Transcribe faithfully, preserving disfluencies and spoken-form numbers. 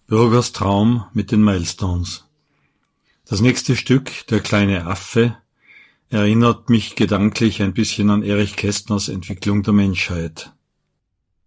Bürgers Traum mit den Milestones. Das nächste Stück, Der kleine Affe, erinnert mich gedanklich ein bisschen an Erich Kästners Entwicklung der Menschheit.